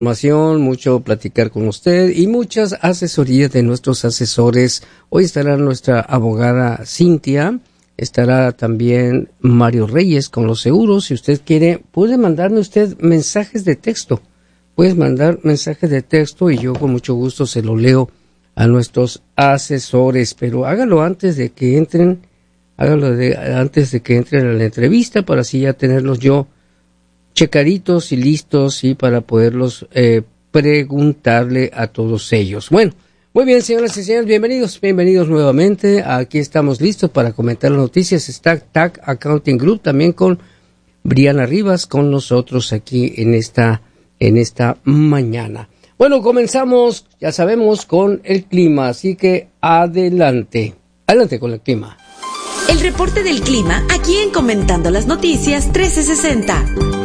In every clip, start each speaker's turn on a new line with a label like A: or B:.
A: información, mucho platicar con usted y muchas asesorías de nuestros asesores. Hoy estará nuestra abogada Cintia, estará también Mario Reyes con los seguros. Si usted quiere, puede mandarme usted mensajes de texto. Puedes mandar mensajes de texto y yo con mucho gusto se lo leo a nuestros asesores, pero hágalo antes de que entren, antes de que entren a la entrevista para así ya tenerlos yo checaditos y listos y para poderlos preguntarle a todos ellos. Bueno, muy bien, señoras y señores, bienvenidos nuevamente. Aquí estamos listos para comentar las noticias. Está TAC Accounting Group también con Briana Rivas con nosotros aquí en esta mañana. Bueno, comenzamos, ya sabemos, con el clima, así que adelante con el clima.
B: El reporte del clima aquí en Comentando las Noticias 1360.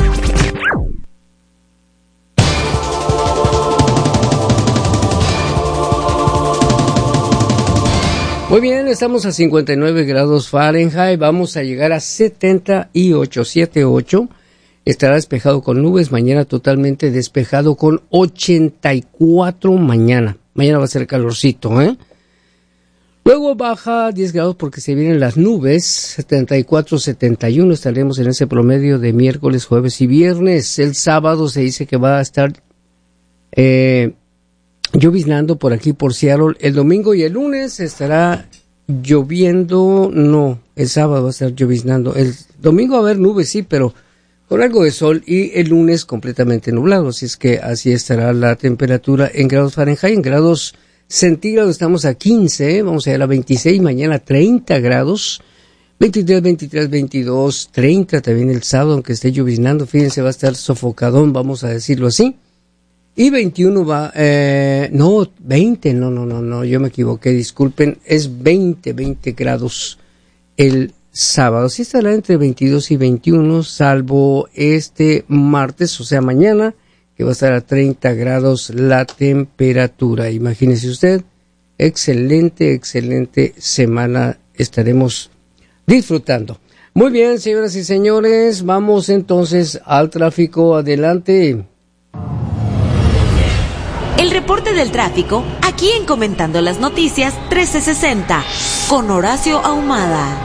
A: Muy bien, estamos a 59 grados Fahrenheit, vamos a llegar a 78. Estará despejado con nubes, mañana totalmente despejado con 84 mañana. Mañana va a ser calorcito, ¿eh? Luego baja 10 grados porque se vienen las nubes, 74, 71, estaremos en ese promedio de miércoles, jueves y viernes. El sábado se dice que va a estar lloviznando por aquí, por Seattle. El domingo y el lunes estará lloviendo, no, el sábado va a estar lloviznando. El domingo va a haber nubes, sí, pero con algo de sol, y el lunes completamente nublado, así es que así estará la temperatura en grados Fahrenheit. En grados centígrados estamos a 15, vamos a ir a 26, mañana 30 grados, 23, 23, 22, 30 también el sábado, aunque esté lloviznando, fíjense, va a estar sofocadón, vamos a decirlo así. Y 21 20, no, yo me equivoqué, disculpen, es 20 grados el sábado. Sí estará entre 22 y 21, salvo este martes, o sea, mañana, que va a estar a 30 grados la temperatura. Imagínese usted, excelente semana estaremos disfrutando. Muy bien, señoras y señores, vamos entonces al tráfico, adelante.
B: El reporte del tráfico, aquí en Comentando las Noticias 1360, con Horacio Ahumada.